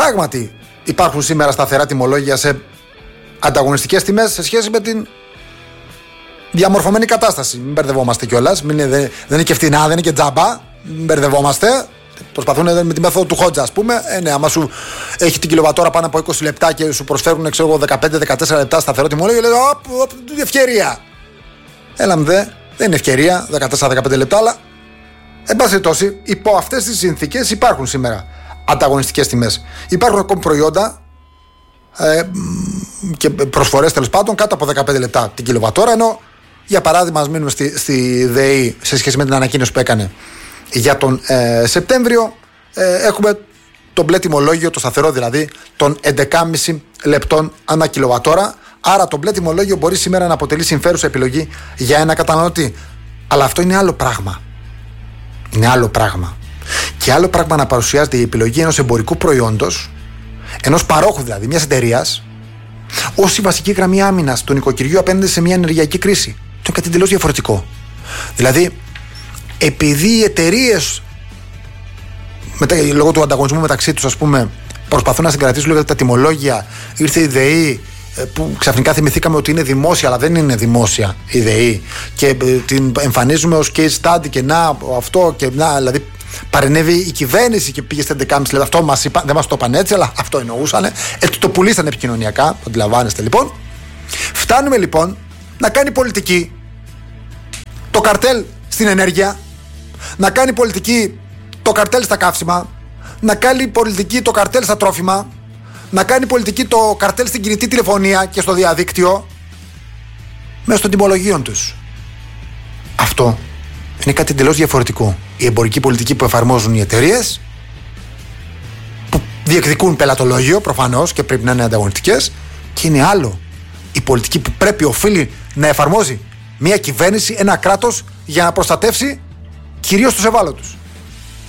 Πράγματι, υπάρχουν σήμερα σταθερά τιμολόγια σε ανταγωνιστικές τιμές σε σχέση με την διαμορφωμένη κατάσταση. Μην μπερδευόμαστε κιόλας. Δεν είναι και φτηνά, δεν είναι και τζάμπα. Μην μπερδευόμαστε. Προσπαθούν με τη μέθοδο του Χότζα, ας πούμε. Ναι, άμα σου έχει την κιλοβατόρα πάνω από 20 λεπτά και σου προσφέρουν 15-14 λεπτά σταθερό τιμολόγιο, λέει ευκαιρία. Έλα δεν είναι ευκαιρία, 14-15 λεπτά, αλλά εν πάση περιπτώσει, υπό αυτές τις συνθήκες υπάρχουν σήμερα ανταγωνιστικές τιμές. Υπάρχουν ακόμη προϊόντα και προσφορές τέλος πάντων κάτω από 15 λεπτά την κιλοβατόρα, ενώ για παράδειγμα, ας μείνουμε στη ΔΕΗ σε σχέση με την ανακοίνωση που έκανε για τον Σεπτέμβριο, έχουμε το μπλε τιμολόγιο, το σταθερό δηλαδή, των 11,5 λεπτών ανά κιλοβατόρα. Άρα το μπλε τιμολόγιο μπορεί σήμερα να αποτελεί συμφέρουσα επιλογή για ένα καταναλωτή. Αλλά αυτό είναι άλλο πράγμα. Είναι άλλο πράγμα. Και άλλο πράγμα να παρουσιάζεται η επιλογή ενός εμπορικού προϊόντος, ενός παρόχου δηλαδή, μιας εταιρείας, ως η βασική γραμμή άμυνας του νοικοκυριού απέναντι σε μια ενεργειακή κρίση. Αυτό είναι κάτι τελείως διαφορετικό. Δηλαδή, επειδή οι εταιρείες λόγω του ανταγωνισμού μεταξύ τους, ας πούμε, προσπαθούν να συγκρατήσουν λίγο τα τιμολόγια, ήρθε η ΔΕΗ που ξαφνικά θυμηθήκαμε ότι είναι δημόσια, αλλά δεν είναι δημόσια η ΔΕΗ, και την εμφανίζουμε ως case study και να αυτό και να, δηλαδή παρενέβη η κυβέρνηση και πήγε στα 11,5 λεπτά. Αυτό μας είπα, δεν μας το είπαν έτσι, αλλά αυτό εννοούσανε. Το πουλήσανε επικοινωνιακά, αντιλαμβάνεστε λοιπόν. Φτάνουμε λοιπόν να κάνει πολιτική το καρτέλ στην ενέργεια, να κάνει πολιτική το καρτέλ στα καύσιμα, να κάνει πολιτική το καρτέλ στα τρόφιμα, να κάνει πολιτική το καρτέλ στην κινητή τηλεφωνία και στο διαδίκτυο μέσω των τιμολογίων τους. Αυτό είναι κάτι εντελώς διαφορετικό. Η εμπορική πολιτική που εφαρμόζουν οι εταιρείες, που διεκδικούν πελατολόγιο προφανώς και πρέπει να είναι ανταγωνιστικές, και είναι άλλο η πολιτική που πρέπει, οφείλει να εφαρμόζει μια κυβέρνηση, ένα κράτος, για να προστατεύσει κυρίως τους ευάλωτους.